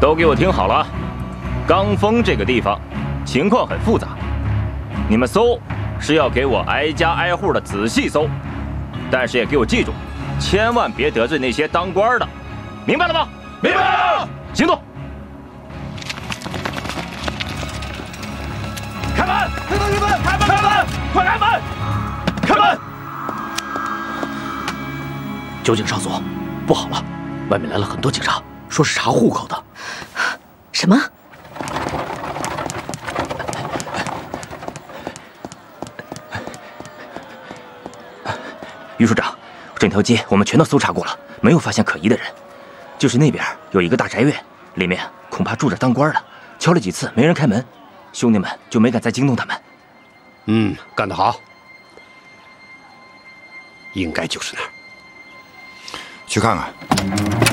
都给我听好了，罡峰这个地方情况很复杂，你们搜是要给我挨家挨户的仔细搜，但是也给我记住，千万别得罪那些当官的，明白了吗？明白了。行动！开门！开门！开门！开门！开门！快开门！开门！ 酒井上所，不好了，外面来了很多警察，说是查户口的。 什么？ 于署长，整条街我们全都搜查过了，没有发现可疑的人。就是那边有一个大宅院，里面恐怕住着当官的，敲了几次没人开门，兄弟们就没敢再惊动他们。 干得好，应该就是那儿。 去看看。